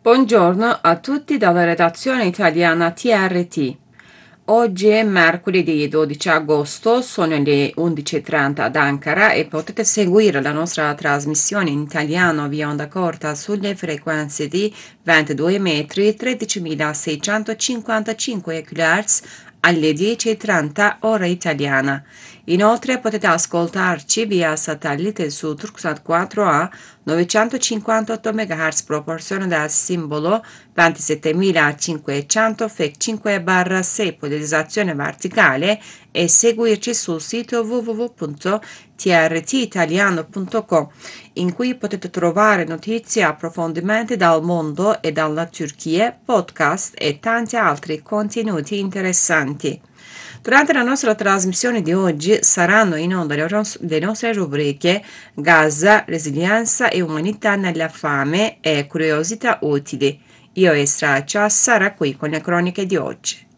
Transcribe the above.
Buongiorno a tutti dalla redazione italiana TRT. Oggi è mercoledì 12 agosto, sono le 11:30 ad Ankara e potete seguire la nostra trasmissione in italiano via onda corta sulle frequenze di 22 metri, 13.655 kHz alle 10:30 ora italiana. Inoltre potete ascoltarci via satellite su Turksat 4A 958 MHz proporzione del simbolo 27500 FEC 5/6 polarizzazione verticale e seguirci sul sito www.trtitaliano.com in cui potete trovare notizie e approfondimenti dal mondo e dalla Turchia, podcast e tanti altri contenuti interessanti. Durante la nostra trasmissione di oggi saranno in onda le nostre rubriche Gaza, resilienza e umanità nella fame e curiosità utili. Io e Stracia sarà qui con le croniche di oggi.